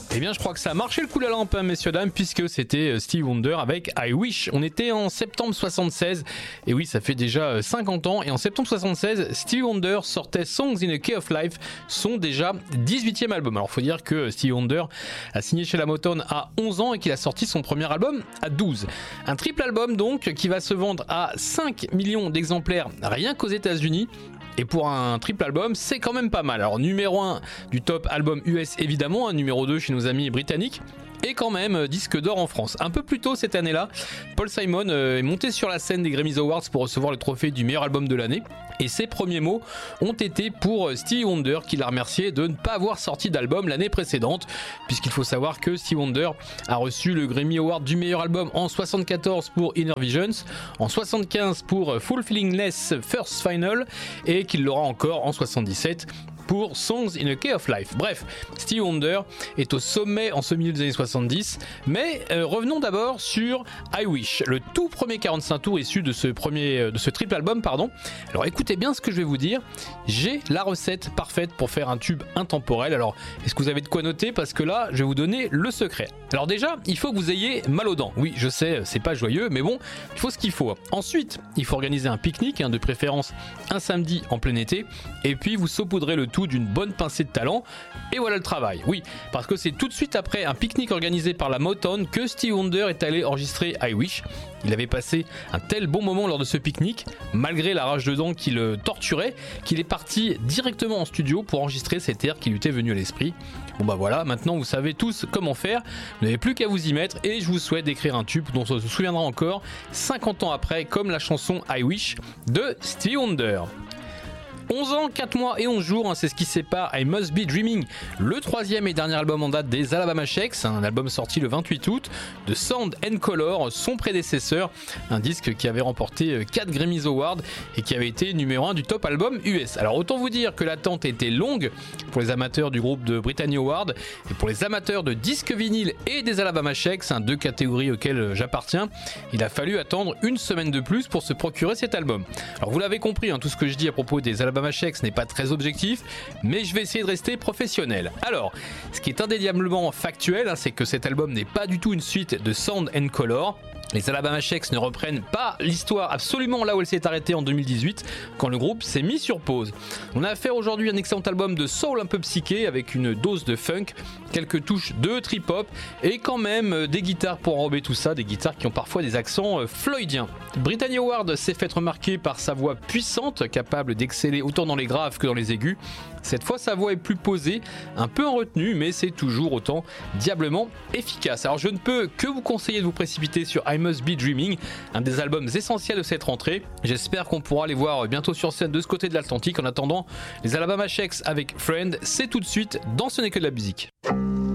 Eh bien, je crois que ça a marché le coup de la lampe, hein, messieurs dames, puisque c'était Stevie Wonder avec I Wish. On était en septembre 76, et oui, ça fait déjà 50 ans. Et en septembre 76, Stevie Wonder sortait Songs in a Key of Life, son déjà 18e album. Alors, faut dire que Stevie Wonder a signé chez la Motown à 11 ans et qu'il a sorti son premier album à 12. Un triple album donc qui va se vendre à 5 millions d'exemplaires rien qu'aux États-Unis. Et pour un triple album, c'est quand même pas mal. Alors numéro 1 du top album US évidemment, hein, numéro 2 chez nos amis britanniques. Et quand même disque d'or en France. Un peu plus tôt cette année-là, Paul Simon est monté sur la scène des Grammy Awards pour recevoir le trophée du meilleur album de l'année. Et ses premiers mots ont été pour Stevie Wonder, qui l'a remercié de ne pas avoir sorti d'album l'année précédente, puisqu'il faut savoir que Stevie Wonder a reçu le Grammy Award du meilleur album en 74 pour Inner Visions, en 75 pour Fulfillingless First Final, et qu'il l'aura encore en 77 pour Songs in a Key of Life. Bref, Stevie Wonder est au sommet en ce milieu des années 70, mais revenons d'abord sur I Wish, le tout premier 45 tours issu de ce triple album, pardon. Alors écoutez bien ce que je vais vous dire, j'ai la recette parfaite pour faire un tube intemporel. Alors est-ce que vous avez de quoi noter, parce que là je vais vous donner le secret. Alors déjà, il faut que vous ayez mal aux dents. Oui, je sais, c'est pas joyeux, mais bon, il faut ce qu'il faut. Ensuite, il faut organiser un pique-nique, de préférence un samedi en plein été, et puis vous saupoudrez le tout d'une bonne pincée de talent, et voilà le travail. Oui, parce que c'est tout de suite après un pique-nique organisé par la Motown que Stevie Wonder est allé enregistrer I Wish. Il avait passé un tel bon moment lors de ce pique-nique, malgré la rage de dents qui le torturait, qu'il est parti directement en studio pour enregistrer cet air qui lui était venu à l'esprit. Bon bah voilà, maintenant vous savez tous comment faire, vous n'avez plus qu'à vous y mettre, et je vous souhaite d'écrire un tube dont on se souviendra encore 50 ans après, comme la chanson I Wish de Stevie Wonder. 11 ans, 4 mois et 11 jours, c'est ce qui sépare I Must Be Dreaming, le troisième et dernier album en date des Alabama Shakes, un album sorti le 28 août, de Sound and Color, son prédécesseur, un disque qui avait remporté 4 Grammy Awards et qui avait été numéro 1 du top album US. Alors autant vous dire que l'attente était longue pour les amateurs du groupe de Brittany Howard et pour les amateurs de disques vinyle et des Alabama Shakes, deux catégories auxquelles j'appartiens, il a fallu attendre une semaine de plus pour se procurer cet album. Alors vous l'avez compris, tout ce que je dis à propos des Alabama Shakes n'est pas très objectif, mais je vais essayer de rester professionnel. Alors, ce qui est indéniablement factuel, c'est que cet album n'est pas du tout une suite de Sound and Color. Les Alabama Shakes ne reprennent pas l'histoire absolument là où elle s'est arrêtée en 2018, quand le groupe s'est mis sur pause. On a affaire aujourd'hui à un excellent album de soul un peu psyché, avec une dose de funk, quelques touches de trip-hop, et quand même des guitares pour enrober tout ça, des guitares qui ont parfois des accents floydiens. Brittany Howard s'est fait remarquer par sa voix puissante, capable d'exceller autant dans les graves que dans les aigus. Cette fois, sa voix est plus posée, un peu en retenue, mais c'est toujours autant diablement efficace. Alors je ne peux que vous conseiller de vous précipiter sur I Must Be Dreaming, un des albums essentiels de cette rentrée. J'espère qu'on pourra les voir bientôt sur scène de ce côté de l'Atlantique. En attendant, les Alabama Shakes avec Friend, c'est tout de suite dans Ce n'est que de la musique.